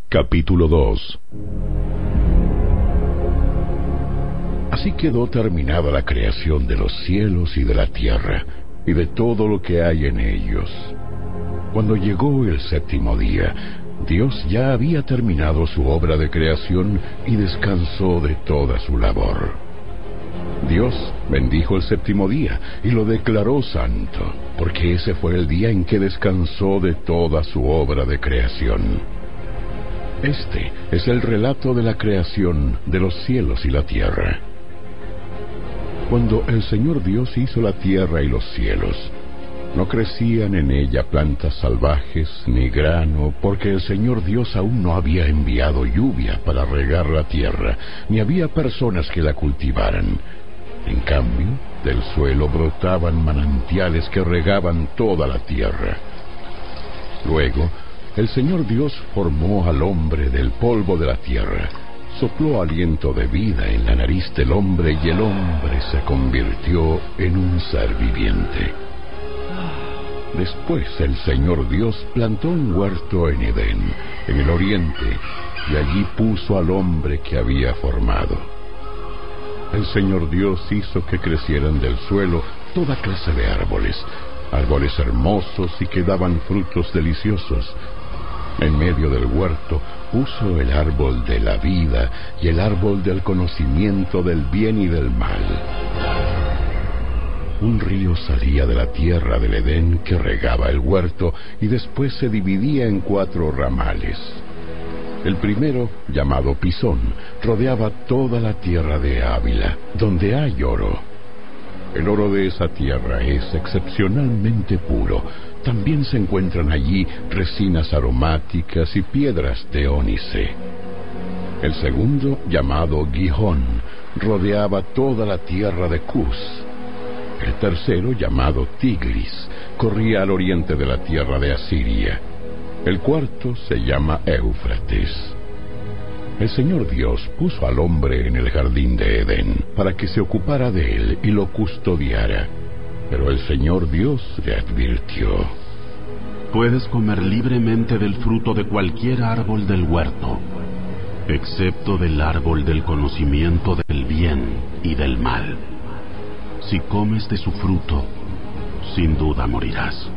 Capítulo 2. Así quedó terminada la creación de los cielos y de la tierra, y de todo lo que hay en ellos. Cuando llegó el séptimo día, Dios ya había terminado su obra de creación y descansó de toda su labor. Dios bendijo el séptimo día y lo declaró santo, porque ese fue el día en que descansó de toda su obra de creación. Este es el relato de la creación de los cielos y la tierra. Cuando el Señor Dios hizo la tierra y los cielos, no crecían en ella plantas salvajes ni grano, porque el Señor Dios aún no había enviado lluvia para regar la tierra, ni había personas que la cultivaran. En cambio, del suelo brotaban manantiales que regaban toda la tierra. Luego, el Señor Dios formó al hombre del polvo de la tierra, sopló aliento de vida en la nariz del hombre y el hombre se convirtió en un ser viviente. Después el Señor Dios plantó un huerto en Edén, en el oriente, y allí puso al hombre que había formado. El Señor Dios hizo que crecieran del suelo toda clase de árboles, árboles hermosos y que daban frutos deliciosos. En medio del huerto puso el árbol de la vida y el árbol del conocimiento del bien y del mal. Un río salía de la tierra del Edén que regaba el huerto y después se dividía en 4 ramales. El primero, llamado Pisón, rodeaba toda la tierra de Ávila, donde hay oro. El oro de esa tierra es excepcionalmente puro. También se encuentran allí resinas aromáticas y piedras de ónice. El segundo, llamado Gihón, rodeaba toda la tierra de Cus. El tercero, llamado Tigris, corría al oriente de la tierra de Asiria. El cuarto se llama Éufrates. El Señor Dios puso al hombre en el jardín de Edén para que se ocupara de él y lo custodiara. Pero el Señor Dios le advirtió: puedes comer libremente del fruto de cualquier árbol del huerto, excepto del árbol del conocimiento del bien y del mal. Si comes de su fruto, sin duda morirás.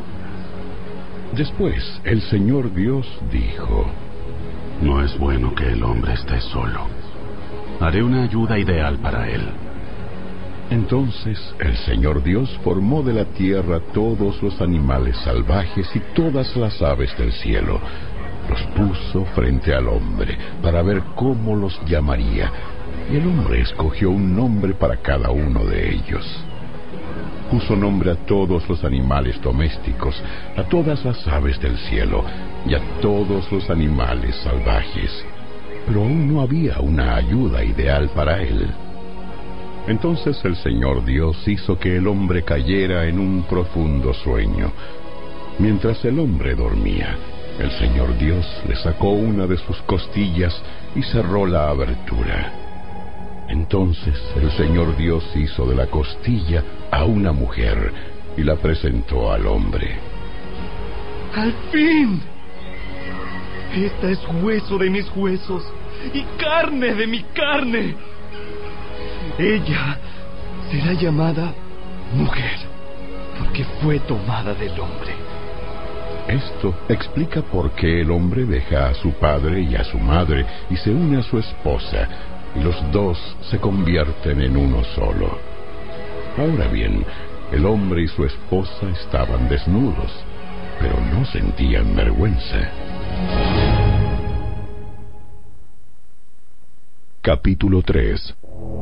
Después el Señor Dios dijo: no es bueno que el hombre esté solo. Haré una ayuda ideal para él. Entonces el Señor Dios formó de la tierra todos los animales salvajes y todas las aves del cielo. Los puso frente al hombre para ver cómo los llamaría, y el hombre escogió un nombre para cada uno de ellos. Puso nombre a todos los animales domésticos, a todas las aves del cielo y a todos los animales salvajes. Pero aún no había una ayuda ideal para él. Entonces el Señor Dios hizo que el hombre cayera en un profundo sueño. Mientras el hombre dormía, el Señor Dios le sacó una de sus costillas y cerró la abertura. Entonces el Señor Dios hizo de la costilla a una mujer y la presentó al hombre. ¡Al fin! Esta es hueso de mis huesos y carne de mi carne. Ella será llamada mujer, porque fue tomada del hombre. Esto explica por qué el hombre deja a su padre y a su madre y se une a su esposa, y los dos se convierten en uno solo. Ahora bien, el hombre y su esposa estaban desnudos, pero no sentían vergüenza. Capítulo 3.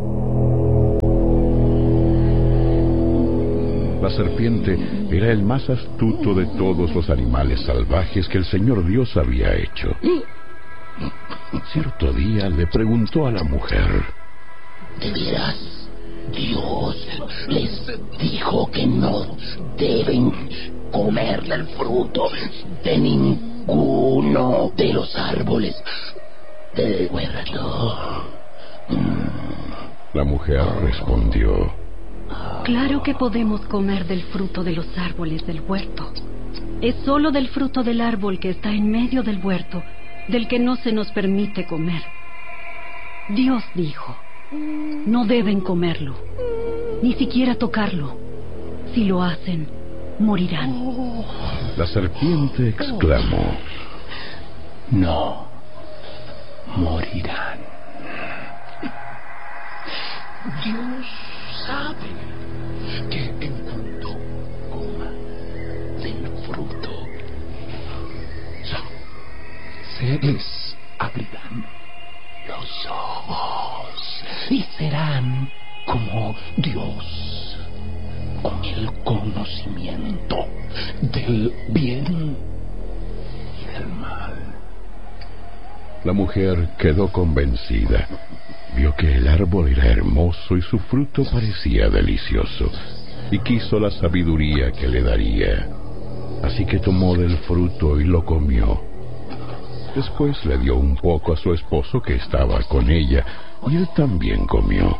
La serpiente era el más astuto de todos los animales salvajes que el Señor Dios había hecho. Cierto día le preguntó a la mujer: ¿de veras Dios les dijo que no deben comer del fruto de ninguno de los árboles del huerto? La mujer respondió: claro que podemos comer del fruto de los árboles del huerto. Es solo del fruto del árbol que está en medio del huerto del que no se nos permite comer. Dios dijo, no deben comerlo, ni siquiera tocarlo. Si lo hacen, morirán. La serpiente exclamó, no morirán. Dios sabe que en cuanto coma del fruto, se les abrirán los ojos y serán como Dios, con el conocimiento del bien y del mal. La mujer quedó convencida. Vio que el árbol era hermoso y su fruto parecía delicioso, y quiso la sabiduría que le daría. Así que tomó del fruto y lo comió. Después le dio un poco a su esposo que estaba con ella, y él también comió.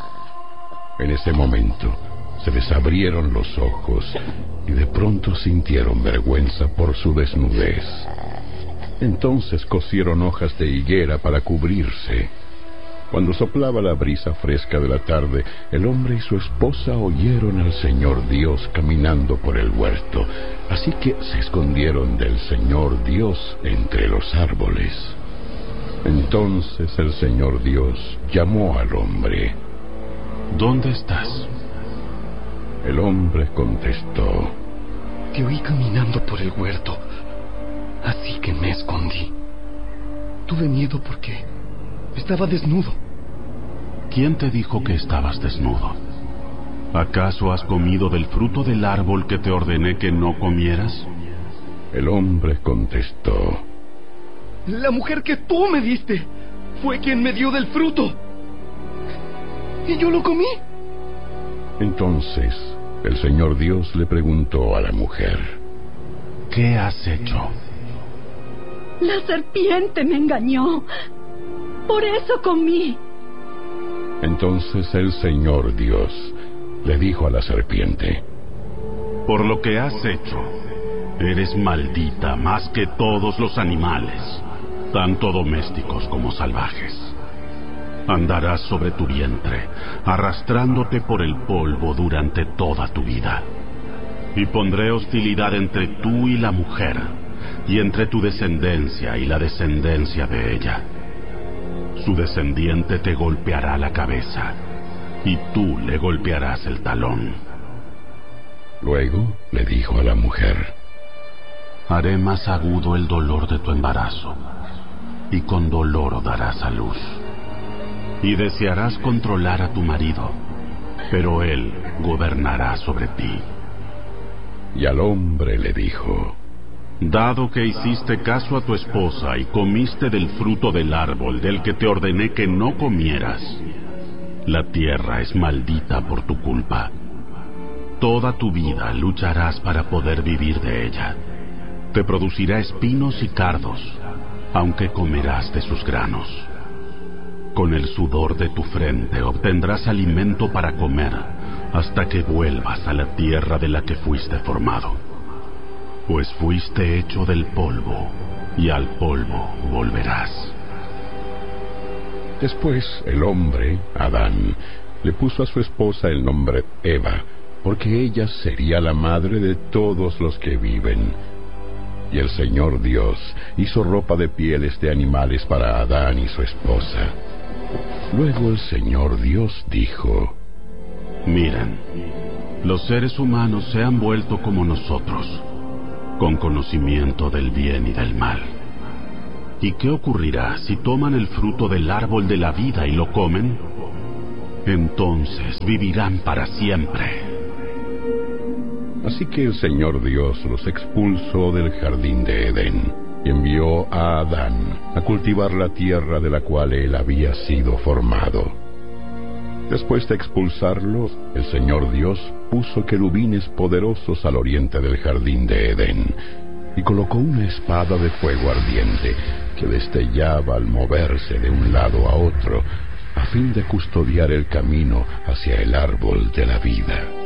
En ese momento se les abrieron los ojos, y de pronto sintieron vergüenza por su desnudez. Entonces cosieron hojas de higuera para cubrirse. Cuando soplaba la brisa fresca de la tarde, el hombre y su esposa oyeron al Señor Dios caminando por el huerto, así que se escondieron del Señor Dios entre los árboles. Entonces el Señor Dios llamó al hombre. ¿Dónde estás? El hombre contestó, Te oí caminando por el huerto, así que me escondí. Tuve miedo porque estaba desnudo. ¿Quién te dijo que estabas desnudo? ¿Acaso has comido del fruto del árbol que te ordené que no comieras? El hombre contestó, La mujer que tú me diste fue quien me dio del fruto. Y yo lo comí. Entonces el Señor Dios le preguntó a la mujer, ¿qué has hecho? La serpiente me engañó. Por eso comí. Entonces el Señor Dios le dijo a la serpiente, Por lo que has hecho, eres maldita más que todos los animales, tanto domésticos como salvajes. Andarás sobre tu vientre, arrastrándote por el polvo durante toda tu vida. Y pondré hostilidad entre tú y la mujer, y entre tu descendencia y la descendencia de ella. Su descendiente te golpeará la cabeza, y tú le golpearás el talón. Luego le dijo a la mujer, Haré más agudo el dolor de tu embarazo, y con dolor darás a luz. Y desearás controlar a tu marido, pero él gobernará sobre ti. Y al hombre le dijo, Dado que hiciste caso a tu esposa y comiste del fruto del árbol del que te ordené que no comieras, la tierra es maldita por tu culpa. Toda tu vida lucharás para poder vivir de ella. Te producirá espinos y cardos, aunque comerás de sus granos. Con el sudor de tu frente obtendrás alimento para comer, hasta que vuelvas a la tierra de la que fuiste formado. Pues fuiste hecho del polvo, y al polvo volverás. Después el hombre, Adán, le puso a su esposa el nombre Eva, porque ella sería la madre de todos los que viven. Y el Señor Dios hizo ropa de pieles de animales para Adán y su esposa. Luego el Señor Dios dijo, Miren, los seres humanos se han vuelto como nosotros, con conocimiento del bien y del mal. ¿Y qué ocurrirá si toman el fruto del árbol de la vida y lo comen? Entonces vivirán para siempre. Así que el Señor Dios los expulsó del jardín de Edén y envió a Adán a cultivar la tierra de la cual él había sido formado. Después de expulsarlos, el Señor Dios puso querubines poderosos al oriente del jardín de Edén y colocó una espada de fuego ardiente que destellaba al moverse de un lado a otro a fin de custodiar el camino hacia el árbol de la vida.